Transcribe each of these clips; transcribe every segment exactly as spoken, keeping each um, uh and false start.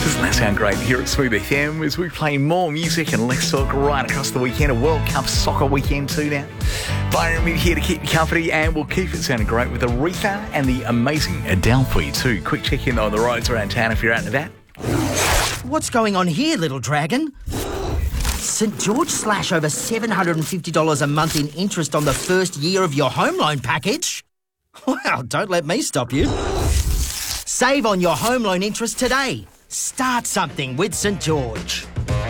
Doesn't that sound great here at Smooth F M as we play more music and let's talk right across the weekend. A World Cup soccer weekend too now. Byron Mid here to keep you company, and we'll keep it sounding great with Aretha and the amazing Adele for you too. Quick check in on the roads around town if you're out and about. What's going on here, little dragon? St George slash over seven hundred fifty dollars a month in interest on the first year of your home loan package? Well, don't let me stop you. Save on your home loan interest today. Start something with St George.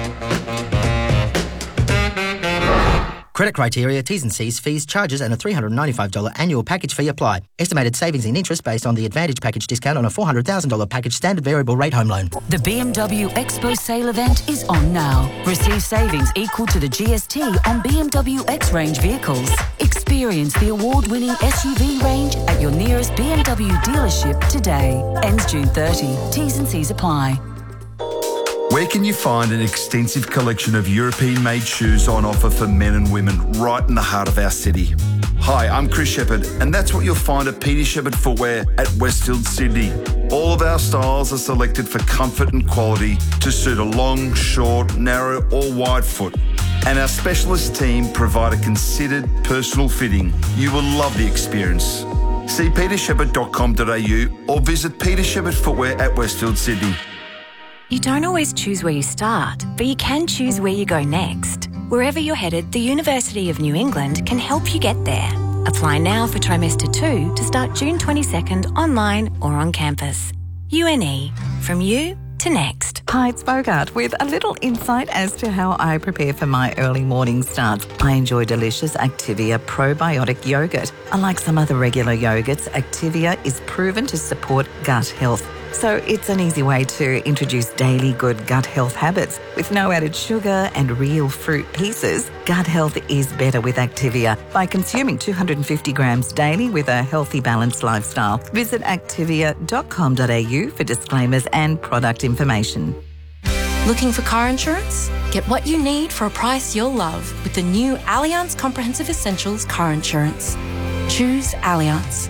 Credit criteria, T's and C's, fees, charges and a three hundred ninety-five dollars annual package fee apply. Estimated savings in interest based on the Advantage package discount on a four hundred thousand dollars package standard variable rate home loan. The B M W Expo sale event is on now. Receive savings equal to the G S T on B M W X-Range vehicles. Experience the award-winning S U V range at your nearest B M W dealership today. Ends June thirtieth. T's and C's apply. Where can you find an extensive collection of European-made shoes on offer for men and women right in the heart of our city? Hi, I'm Chris Shepherd, and that's what you'll find at Peter Shepherd Footwear at Westfield, Sydney. All of our styles are selected for comfort and quality to suit a long, short, narrow or wide foot. And our specialist team provide a considered personal fitting. You will love the experience. See peter shepherd dot com dot a u or visit Peter Shepherd Footwear at Westfield, Sydney. You don't always choose where you start, but you can choose where you go next. Wherever you're headed, the University of New England can help you get there. Apply now for trimester two to start June twenty-second online or on campus. U N E, from you to next. Hi, it's Bogart with a little insight as to how I prepare for my early morning starts. I enjoy delicious Activia probiotic yogurt. Unlike some other regular yogurts, Activia is proven to support gut health. So it's an easy way to introduce daily good gut health habits. With no added sugar and real fruit pieces, gut health is better with Activia by consuming two hundred fifty grams daily with a healthy, balanced lifestyle. Visit activia dot com dot a u for disclaimers and product information. Looking for car insurance? Get what you need for a price you'll love with the new Allianz Comprehensive Essentials car insurance. Choose Allianz.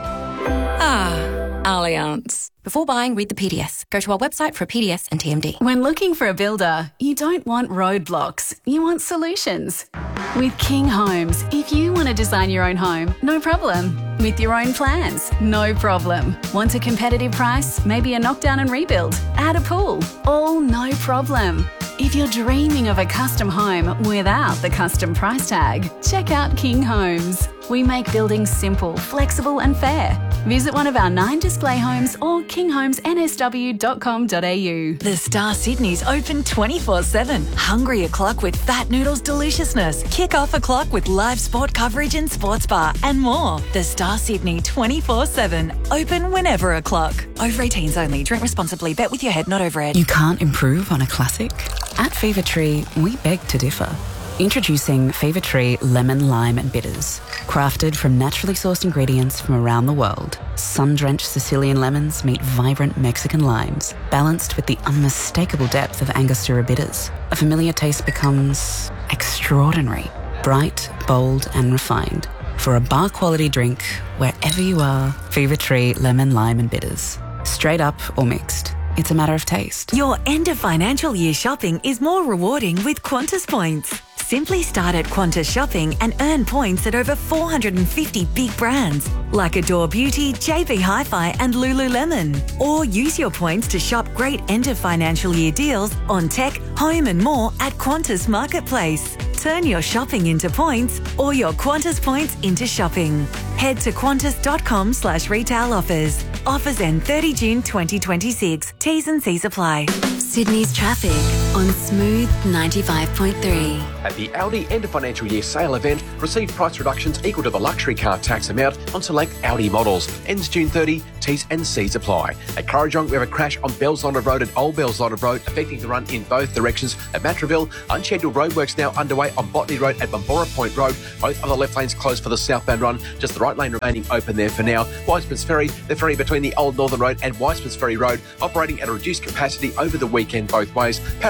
Ah, Allianz. Before buying, read the P D S. Go to our website for a P D S and T M D. When looking for a builder, you don't want roadblocks. You want solutions. With King Homes, if you want to design your own home, no problem. With your own plans, no problem. Want a competitive price? Maybe a knockdown and rebuild? Add a pool? All no problem. If you're dreaming of a custom home without the custom price tag, check out King Homes. We make buildings simple, flexible and fair. Visit one of our nine display homes or king homes n s w dot com dot a u. The Star Sydney's open twenty-four seven. Hungry o'clock with Fat Noodles deliciousness. Kick off o'clock with live sport coverage and sports bar and more. The Star Sydney twenty-four seven. Open whenever o'clock. Over eighteens only. Drink responsibly. Bet with your head, not over head. You can't improve on a classic? At Fever Tree, we beg to differ. Introducing Fever Tree Lemon, Lime and Bitters. Crafted from naturally sourced ingredients from around the world, sun-drenched Sicilian lemons meet vibrant Mexican limes, balanced with the unmistakable depth of Angostura bitters. A familiar taste becomes extraordinary, bright, bold and refined. For a bar-quality drink, wherever you are, Fever Tree Lemon, Lime and Bitters. Straight up or mixed. It's a matter of taste. Your end of financial year shopping is more rewarding with Qantas points. Simply start at Qantas Shopping and earn points at over four hundred fifty big brands like Adore Beauty, J B Hi-Fi and Lululemon. Or use your points to shop great end of financial year deals on tech, home and more at Qantas Marketplace. Turn your shopping into points or your Qantas points into shopping. Head to qantas.com slash retail offers. Offers end thirtieth of June twenty twenty-six. T's and C's apply. Sydney's traffic on Smooth ninety-five point three. At the Audi end of financial year sale event, receive price reductions equal to the luxury car tax amount on select Audi models. Ends June thirtieth. T's and C's apply. At Corrigong, we have a crash on Bellsonda Road and Old Bellsonda Road, affecting the run in both directions. At Matraville, unscheduled roadworks now underway on Botany Road at Bombora Point Road. Both other left lanes closed for the southbound run. Just the right lane remaining open there for now. Weisman's Ferry, the ferry between the Old Northern Road and Weisman's Ferry Road, operating at a reduced capacity over the weekend both ways. Para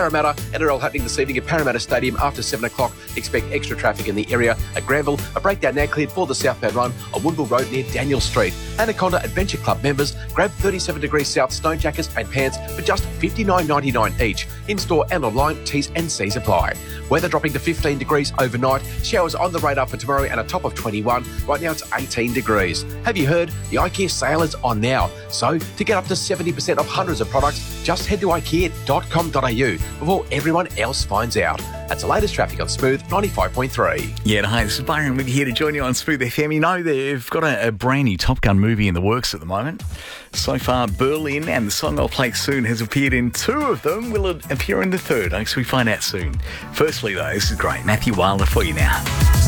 Parramatta, and it all happening this evening at Parramatta Stadium after seven o'clock. Expect extra traffic in the area. At Granville, a breakdown now cleared for the southbound run on Woodville Road near Daniel Street. Anaconda Adventure Club members grab thirty-seven degrees south stone jackets and pants for just fifty-nine ninety-nine each. In-store and online, T's and C's apply. Weather dropping to fifteen degrees overnight. Showers on the radar for tomorrow and a top of twenty-one. Right now it's eighteen degrees. Have you heard? The IKEA sale is on now. So to get up to seventy percent off hundreds of products, just head to ikea dot com dot a u before everyone else finds out. That's the latest traffic on Smooth ninety-five point three. Yeah, hi, this is Byron with you here to join you on Smooth F M. You know, they've got a, a brand new Top Gun movie in the works at the moment. So far, Berlin and the song I'll play soon has appeared in two of them. Will it appear in the third? I guess we find out soon. Firstly, though, this is great. Matthew Wilder for you now.